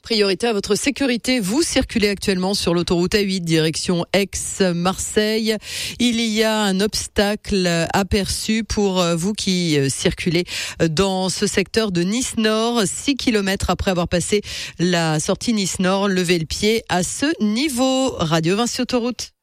Priorité à votre sécurité. Vous circulez actuellement sur l'autoroute A8 direction Aix-Marseille. Il y a un obstacle aperçu pour vous qui circulez dans ce secteur de Nice Nord. 6 km après avoir passé la sortie Nice Nord, levez le pied à ce niveau. Radio Vinci Autoroute.